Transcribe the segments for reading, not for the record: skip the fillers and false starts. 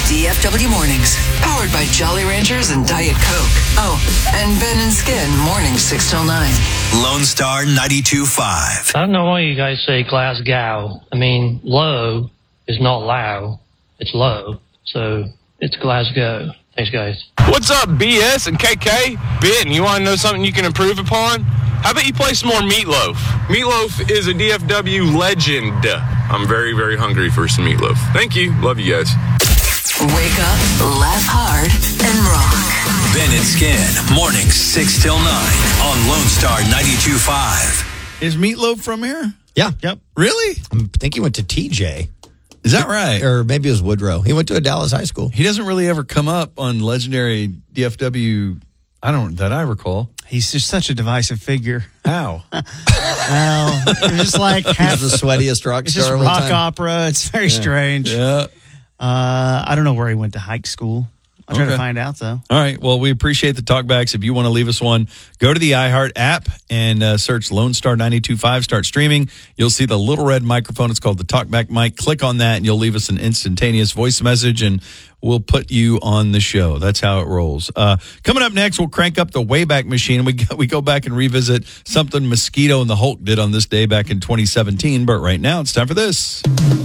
DFW Mornings, powered by Jolly Ranchers and Diet Coke. Oh, and Ben and Skin, mornings 6 till 9. Lone Star 92.5. I don't know why you guys say Glasgow. I mean, low is not low, it's low. So it's Glasgow. Thanks, guys. What's up, BS and KK? Ben, you want to know something you can improve upon? How about you play some more Meatloaf? Meatloaf is a DFW legend. I'm very, very hungry for some Meatloaf. Thank you. Love you guys. Wake up, laugh hard, and rock. Ben and Skin, mornings 6 till 9 on Lone Star 92.5. Is Meatloaf from here? Yeah. Yep. Really? I think he went to TJ. Is that right? Or maybe it was Woodrow. He went to a Dallas high school. He doesn't really ever come up on legendary DFW, that I recall. He's just such a divisive figure. How? Well, you're just like He's the sweatiest rock it's star just of all rock time. opera. It's very strange. Yeah. I don't know where he went to hike school. I'll try to Okay. find out, though. All right. Well, we appreciate the talkbacks. If you want to leave us one, go to the iHeart app and search Lone Star 92.5. Start streaming. You'll see the little red microphone. It's called the Talkback mic. Click on that, and you'll leave us an instantaneous voice message, and we'll put you on the show. That's how it rolls. Coming up next, we'll crank up the Wayback Machine. We go back and revisit something Mosquito and the Hulk did on this day back in 2017. But right now, it's time for this.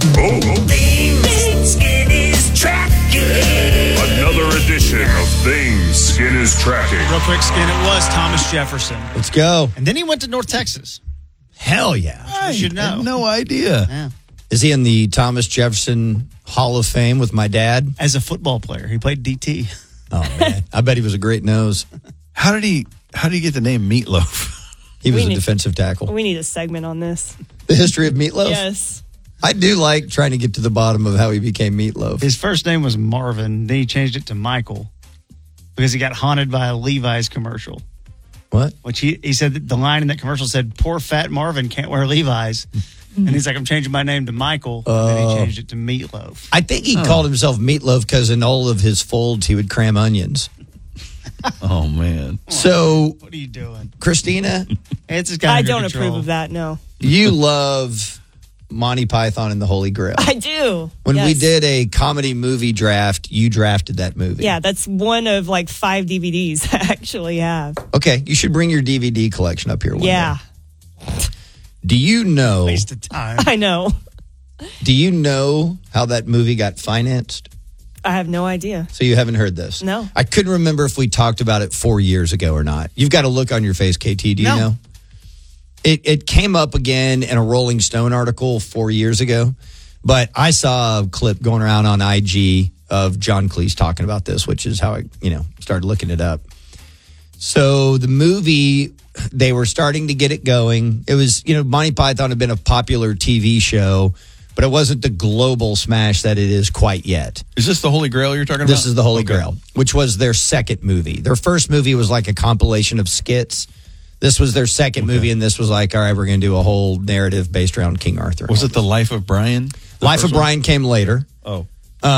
Skin is tracking. Another edition of Things Skin is Tracking. Real quick, Skin, it was Thomas Jefferson. Let's go. And then he went to North Texas. Hell yeah. You should know. I had no idea. Yeah. Is he in the Thomas Jefferson Hall of Fame with my dad? As a football player, he played DT. Oh, man. I bet he was a great nose. How did he get the name Meatloaf? He was We a need- defensive tackle. We need a segment on this. The history of Meatloaf? Yes. I do like trying to get to the bottom of how he became Meatloaf. His first name was Marvin. Then he changed it to Michael because he got haunted by a Levi's commercial. What? Which he said that the line in that commercial said, "Poor fat Marvin can't wear Levi's." And he's like, "I'm changing my name to Michael." And then he changed it to Meatloaf. I think he called himself Meatloaf because in all of his folds he would cram onions. Oh, man. So, What are you doing? Christina, It's just got I under don't control. approve of that, no. you love Monty Python and the Holy Grail. I do. When we Yes. did a comedy movie draft, you drafted that movie. Yeah, that's one of like 5 DVDs I actually have. Okay, you should bring your DVD collection up here one Yeah, day. Do you know Waste of time. I know. how that movie got financed? I have no idea. So you haven't heard this? No. I couldn't remember if we talked about it 4 years ago or not. You've got a look on your face, KT. Do you No. know? It came up again in a Rolling Stone article 4 years ago, but I saw a clip going around on IG of John Cleese talking about this, which is how I, started looking it up. So the movie, they were starting to get it going. It was, Monty Python had been a popular TV show, but it wasn't the global smash that it is quite yet. Is this the Holy Grail you're talking about? This is the Holy Okay. Grail, which was their second movie. Their first movie was like a compilation of skits. This was their second movie, and this was like, all right, we're going to do a whole narrative based around King Arthur. Was it The Life of Brian? Life of Brian came later. Oh.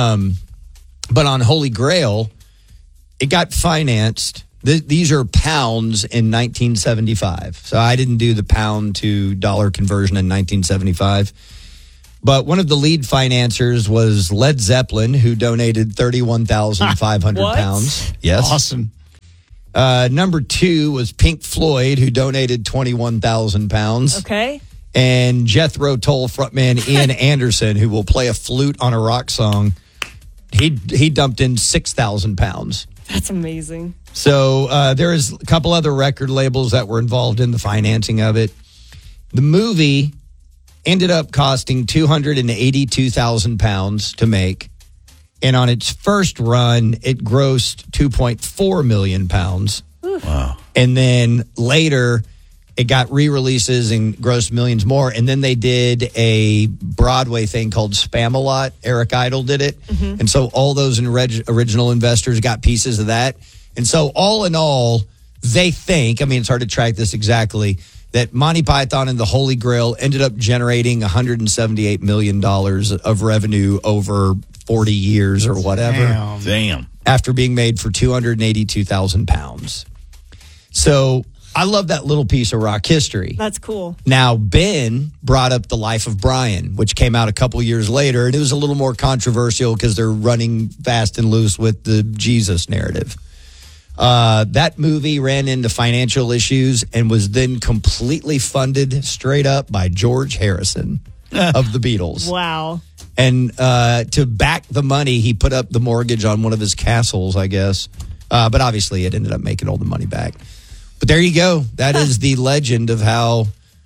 But on Holy Grail, it got financed. These are pounds in 1975. So I didn't do the pound to dollar conversion in 1975. But one of the lead financiers was Led Zeppelin, who donated 31,500 What? pounds. Yes. Awesome. Number 2 was Pink Floyd, who donated 21,000 pounds. Okay. And Jethro Tull frontman Ian Anderson, who will play a flute on a rock song, he dumped in 6,000 pounds. That's amazing. So there is a couple other record labels that were involved in the financing of it. The movie ended up costing 282,000 pounds to make. And on its first run, it grossed 2.4 million pounds. Wow. And then later, it got re-releases and grossed millions more. And then they did a Broadway thing called Spam-A-Lot. Eric Idle did it. Mm-hmm. And so all those original investors got pieces of that. And so all in all, they think, it's hard to track this exactly, that Monty Python and the Holy Grail ended up generating $178 million of revenue over 40 years or whatever. Damn. After being made for 282,000 pounds. So I love that little piece of rock history. That's cool. Now, Ben brought up The Life of Brian, which came out a couple years later, and it was a little more controversial because they're running fast and loose with the Jesus narrative. That movie ran into financial issues and was then completely funded straight up by George Harrison of the Beatles. Wow. And to back the money, he put up the mortgage on one of his castles, I guess. But obviously, it ended up making all the money back. But there you go. That is the legend of how,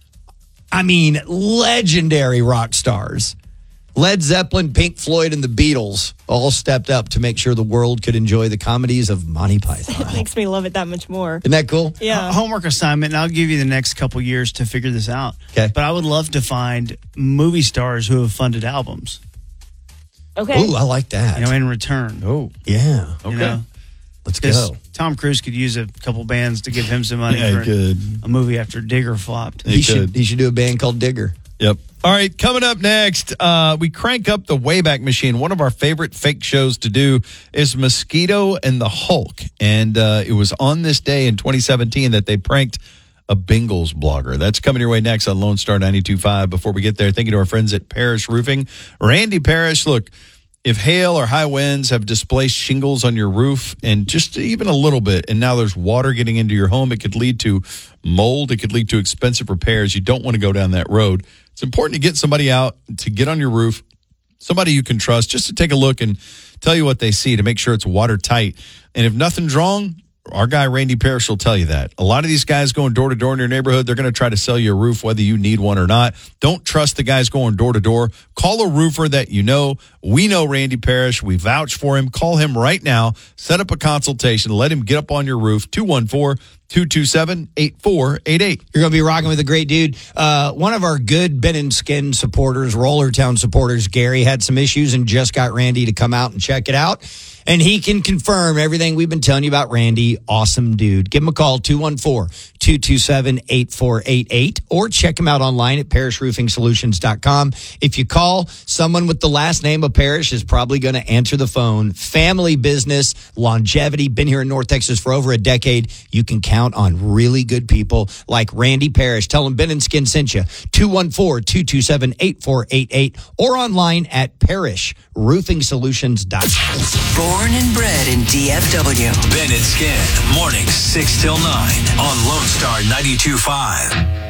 legendary rock stars. Led Zeppelin, Pink Floyd, and the Beatles all stepped up to make sure the world could enjoy the comedies of Monty Python. It makes me love it that much more. Isn't that cool? Yeah. Homework assignment, and I'll give you the next couple years to figure this out. Okay. But I would love to find movie stars who have funded albums, Okay. Ooh, I like that. in return. Oh, Yeah. okay. You know? Let's 'Cause go. Tom Cruise could use a couple bands to give him some money Yeah, for he could. a movie after Digger flopped. He He should do a band called Digger. Yep. All right, coming up next, we crank up the Wayback Machine. One of our favorite fake shows to do is Mosquito and the Hulk. And it was on this day in 2017 that they pranked a Bengals blogger. That's coming your way next on Lone Star 92.5. Before we get there, thank you to our friends at Parrish Roofing. Randy Parrish, look, if hail or high winds have displaced shingles on your roof and just even a little bit, and now there's water getting into your home, it could lead to mold. It could lead to expensive repairs. You don't want to go down that road. It's important to get somebody out to get on your roof, somebody you can trust, just to take a look and tell you what they see to make sure it's watertight. And if nothing's wrong, our guy Randy Parrish will tell you that. A lot of these guys going door to door in your neighborhood, they're going to try to sell you a roof whether you need one or not. Don't trust the guys going door to door. Call a roofer that you know. We know Randy Parrish. We vouch for him. Call him right now. Set up a consultation. Let him get up on your roof. 214-227-8488. You're going to be rocking with a great dude. One of our good Ben and Skin supporters, Rollertown supporters, Gary, had some issues and just got Randy to come out and check it out. And he can confirm everything we've been telling you about Randy. Awesome dude. Give him a call, 214-227-8488, or check him out online at parrishroofing.solutions.com. If you call, someone with the last name of Parrish is probably going to answer the phone. Family business, longevity, been here in North Texas for over a decade. You can count on really good people like Randy Parrish. Tell him Ben and Skin sent you. 214-227-8488, or online at parrishroofing.solutions.com. Born and bred in DFW. Ben and Skin, mornings 6 till 9 on Lone Star 92.5.